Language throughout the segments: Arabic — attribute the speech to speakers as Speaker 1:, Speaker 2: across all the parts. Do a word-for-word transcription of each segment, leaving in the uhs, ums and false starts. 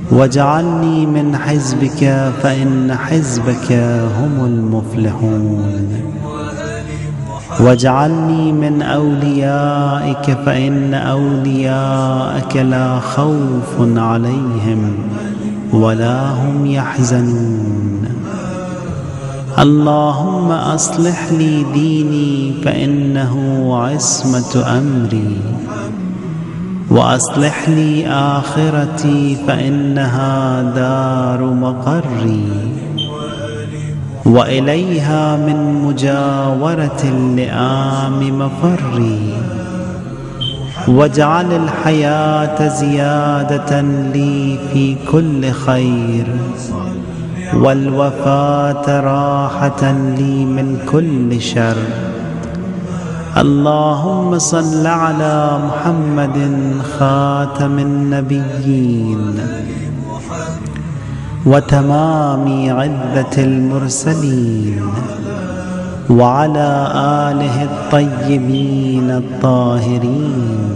Speaker 1: واجعلني من حزبك فإن حزبك هم المفلحون. واجعلني من أوليائك فإن أولياءك لا خوف عليهم ولا هم يحزنون. اللهم أصلح لي ديني فإنه عصمة أمري، وأصلح لي آخرتي فإنها دار مقري، وإليها من مجاورة اللئام مفري. واجعل الحياة زيادة لي في كل خير، والوفاة راحة لي من كل شر. اللهم صل على محمد خاتم النبيين وتمام عدة المرسلين، وعلى آله الطيبين الطاهرين،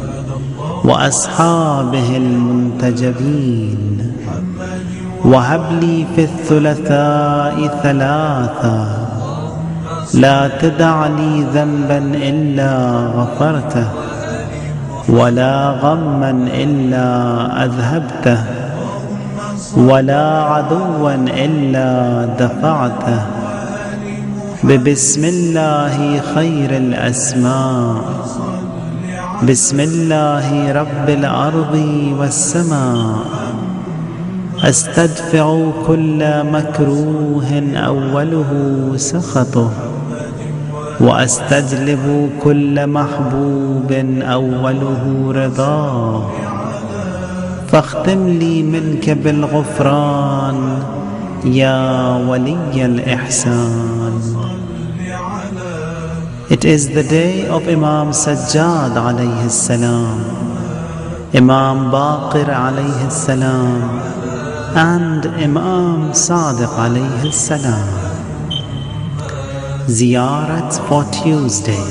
Speaker 1: وأصحابه المنتجبين. وهب لي في الثلثاء ثلاثة، لا تدع لي ذنبا إلا غفرته، ولا غما إلا أذهبته، ولا عدوا إلا دفعته. ببسم الله خير الأسماء، بسم الله رب الأرض والسماء. أستدفع كل مكروه أوله سخطه، وأستجلب كل محبوب أوله رضاه. فاختم لي منك بالغفران يا ولي الإحسان. It is the day of Imam Sajjad alayhi salam, Imam Baqir alayhi salam, and Imam Sadiq alayhi salam. Ziyarat for Tuesday.